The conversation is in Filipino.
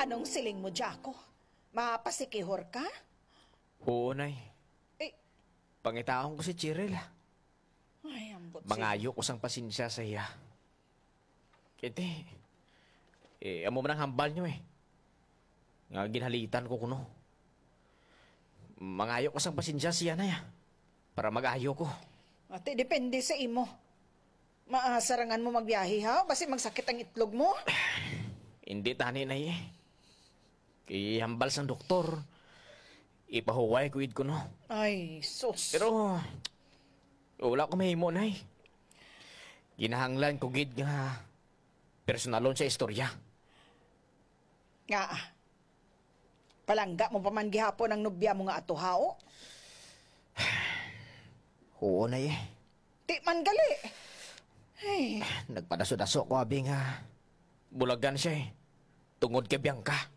Anong siling mo, Jaco? Mapasikihor ka? Oo, nay. Eh, Pangitaon ko si Cheryl. ay, ambot Mangayo ko sang pasensya sa iya. Kiti, amo man ang hambal nyo Nga ginhalitan ko kuno. Mangayo ko sang pasensya siya na para mag-ayo ko. Ate, depende sa imo. Maasarangan mo magbiyahe ha? Basi magsakit ang itlog mo? Hindi tani na Kay hambal sang doktor. Ipahuway ko ko no. Ay, sus. Pero, wala ko mahimo na Ginahanglan ko gid nga personalon sa istorya. Nga, palangga mo pa man gihapon ang nobya mo nga ato hao? Oo na Di man gali. Ay, Nagpadaso-daso ko abi nga bulagan siya tungod kay Bianca.